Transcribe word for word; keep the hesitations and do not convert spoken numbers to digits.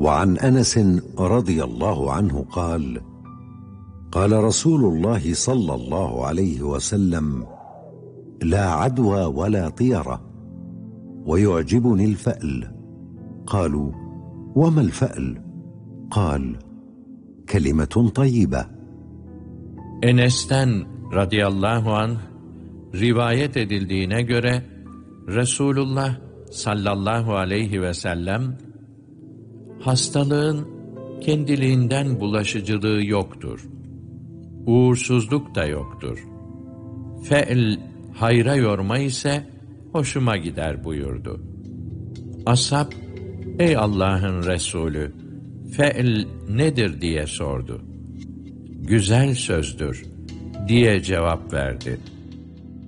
وعن أنس رضي الله عنه قال: قال رسول الله صلى الله عليه وسلم: لا عدوى ولا طيرة، ويعجبني الفأل. قالوا: وما الفأل؟ قال: كلمة طيبة. Enes'ten radıyallahu anh rivayet edildiğine göre Resulullah sallallahu aleyhi ve sellem, hastalığın kendiliğinden bulaşıcılığı yoktur. Uğursuzluk da yoktur. Fe'l hayra yorma ise hoşuma gider buyurdu. Ashab, ey Allah'ın Resulü, fe'l nedir diye sordu. Güzel sözdür diye cevap verdi.